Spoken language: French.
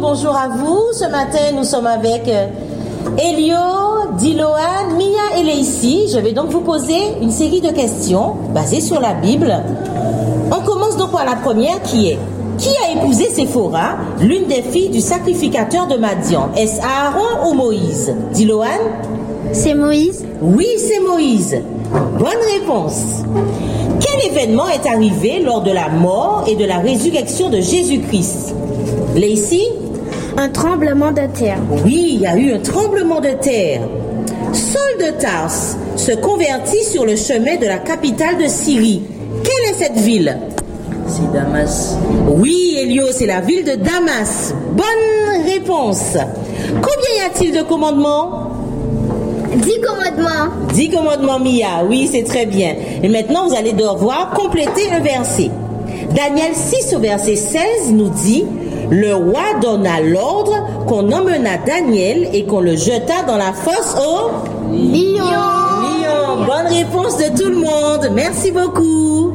bonjour à vous. Ce matin, nous sommes avec Elio, Diloane, Mia et Leïci. Je vais donc vous poser une série de questions basées sur la Bible. On commence donc par la première qui est: qui a épousé Séphora, l'une des filles du sacrificateur de Madian? Est-ce Aaron ou Moïse? Diloane? C'est Moïse. Oui, c'est Moïse. Bonne réponse. Quel événement est arrivé lors de la mort et de la résurrection de Jésus-Christ? Leïci? Un tremblement de terre. Oui, il y a eu un tremblement de terre. Saul de Tarse se convertit sur le chemin de la capitale de Syrie. Quelle est cette ville? C'est Damas. Oui, Elio, c'est la ville de Damas. Bonne réponse. Combien y a-t-il de commandements? 10 commandements. 10 commandements, Mia. Oui, c'est très bien. Et maintenant, vous allez devoir compléter un verset. Daniel 6 au verset 16 nous dit: le roi donna l'ordre qu'on emmena Daniel et qu'on le jeta dans la fosse au Lion. lion. Bonne réponse de tout le monde. Merci beaucoup.